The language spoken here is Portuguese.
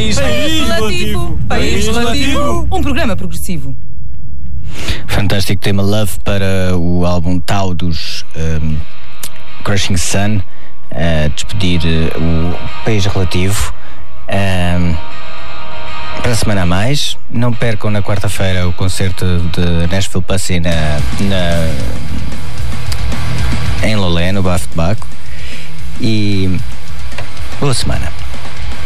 País Relativo. País Relativo. Um programa progressivo. Fantástico tema Love para o álbum Tau dos Crushing Sun, a despedir o País Relativo. Para a semana a mais, não percam na quarta-feira o concerto de Nashville Pussy em Lolé, no Bafo de Baco. E boa semana.